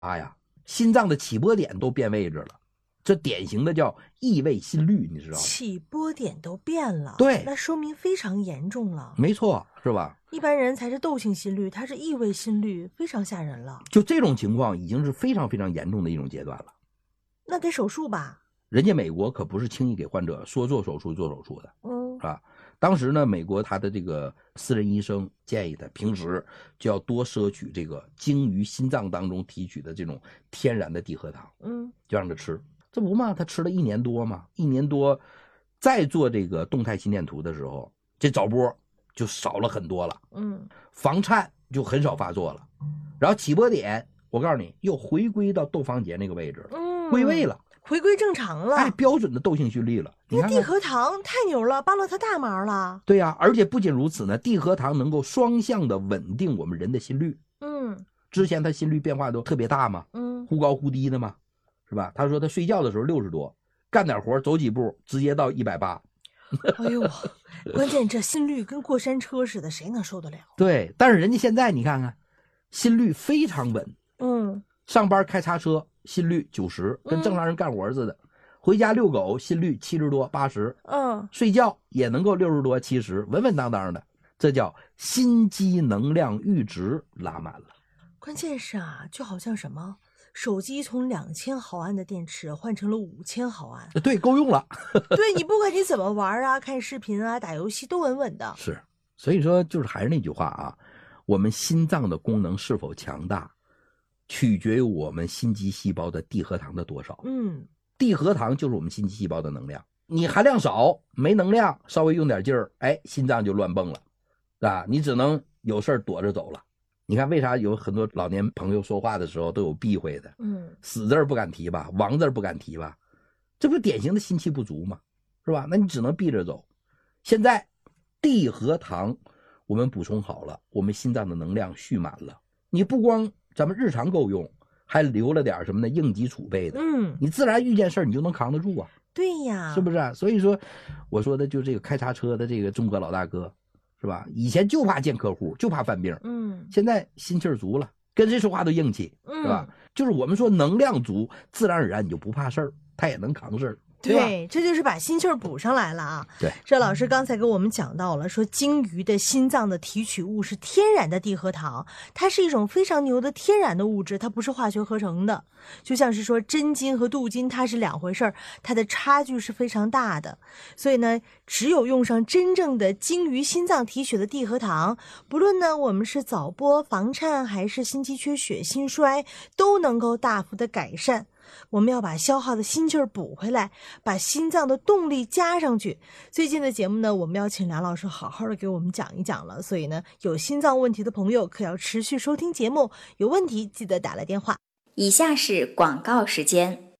呀，心脏的起搏点都变位置了，这典型的叫异位心律，你知道吗？ 起搏点都变了， 对， 那说明非常严重了。 没错，是吧？ 一般人才是窦性心律，他是异位心律，非常吓人了。 就这种情况已经是非常非常严重的一种阶段了。 那得手术吧？ 人家美国可不是轻易给患者说做手术做手术的，是吧？当时呢，美国他的这个私人医生建议他平时就要多摄取这个精于心脏当中提取的这种天然的地核糖，就让他吃。这不嘛，他吃了1年多嘛，1年多，再做这个动态心电图的时候，这早搏就少了很多了，房颤就很少发作了，然后起搏点，我告诉你又回归到窦房结那个位置了，归位了。 回归正常了， 标准的窦性心律了。你看地核糖太牛了，帮了他大忙了。 对呀，而且不仅如此呢，地核糖能够双向的稳定我们人的心率。之前他心率变化都特别大嘛，忽高忽低的嘛，是吧？他说他睡觉的时候60多，干点活走几步直接到180。 哎呦，关键这心率跟过山车似的，谁能受得了？ 对，但是人家现在你看看，心率非常稳。上班开叉车心率90，跟正常人干活似的。回家遛狗心率70多80，睡觉也能够60多70，稳稳当当的。这叫心肌能量阈值拉满了。 关键是啊，就好像什么手机从2000毫安的电池换成了5000毫安， 对，够用了。 对，你不管你怎么玩啊，看视频啊，打游戏都稳稳的。 是，所以说就是还是那句话啊，我们心脏的功能是否强大，取决于我们心肌细胞的地核糖的多少。地核糖就是我们心肌细胞的能量，你含量少，没能量，稍微用点劲儿，心脏就乱蹦了，是吧？你只能有事躲着走了。你看为啥有很多老年朋友说话的时候都有避讳的？死字不敢提吧，亡字不敢提吧，这不典型的心气不足吗？是吧？那你只能避着走。现在地核糖我们补充好了，我们心脏的能量蓄满了，你不光咱们日常够用，还留了点什么呢？应急储备的。你自然遇见事你就能扛得住啊。 对呀， 是不是啊？所以说我说的就这个开叉车的这个中国老大哥，是吧？以前就怕见客户，就怕犯病，现在心气儿足了，跟谁说话都硬气，是吧？就是我们说能量足，自然而然你就不怕事儿，他也能扛事儿。 对，这就是把心气儿补上来了啊！ 对， 这老师刚才跟我们讲到了，说鲸鱼的心脏的提取物是天然的地核糖，它是一种非常牛的天然的物质，它不是化学合成的。就像是说真金和镀金，它是两回事儿，它的差距是非常大的。所以呢，只有用上真正的鲸鱼心脏提取的地核糖，不论呢我们是早搏、房颤还是心肌缺血、心衰，都能够大幅的改善。我们要把消耗的心气儿补回来，把心脏的动力加上去。最近的节目呢，我们要请梁老师好好的给我们讲一讲了，所以呢，有心脏问题的朋友可要持续收听节目，有问题记得打来电话。 以下是广告时间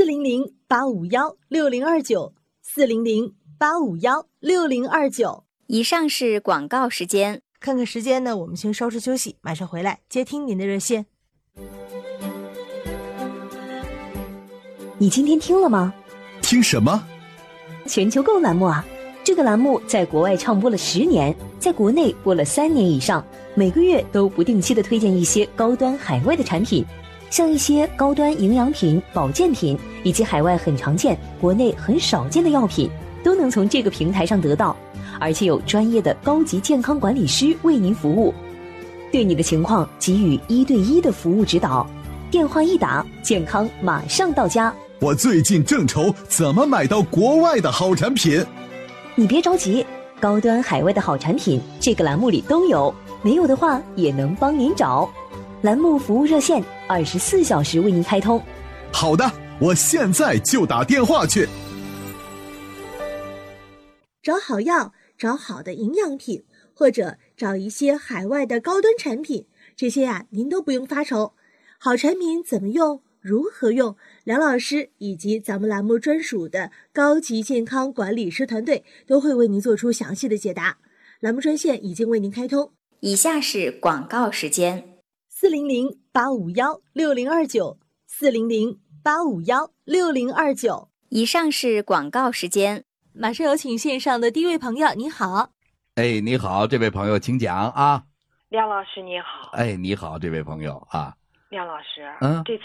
，400-851-6029，400-851-6029。 以上是广告时间。 看看时间呢，我们先稍事休息，马上回来接听您的热线。 你今天听了吗？ 听什么？ 全球购栏目啊！这个栏目在国外畅播了10年，在国内播了3年以上，每个月都不定期的推荐一些高端海外的产品，像一些高端营养品、保健品，以及海外很常见、国内很少见的药品，都能从这个平台上得到，而且有专业的高级健康管理师为您服务，对你的情况给予1对1的服务指导。电话一打，健康马上到家。 我最近正愁怎么买到国外的好产品。 你别着急，高端海外的好产品这个栏目里都有，没有的话也能帮您找。栏目服务热线24小时为您开通。 好的，我现在就打电话去。 找好药，找好的营养品，或者找一些海外的高端产品，这些呀您都不用发愁。好产品怎么用？如何用？梁老师以及咱们栏目专属的高级健康管理师团队都会为您做出详细的解答。栏目专线已经为您开通。 以下是广告时间 ，400-851-6029，400-851-6029。 以上是广告时间。 马上有请线上的第一位朋友，你好。 你好，这位朋友请讲啊。 梁老师你好。 你好，这位朋友啊。 苗老师， 嗯， 这